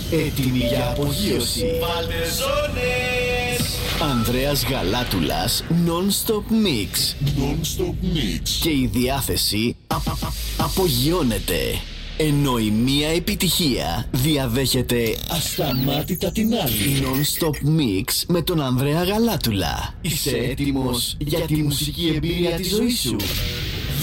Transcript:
Έτοιμοι για απογείωση. Βάλτε ζώνες. Ανδρέας Γαλάτουλας, Non-Stop Mix. Non-Stop Mix. Και η διάθεση απογειώνεται. Ενώ η μία επιτυχία διαδέχεται ασταμάτητα την άλλη. Non-Stop Mix με τον Ανδρέα Γαλάτουλα. Είσαι έτοιμος για τη μουσική εμπειρία της ζωής σου?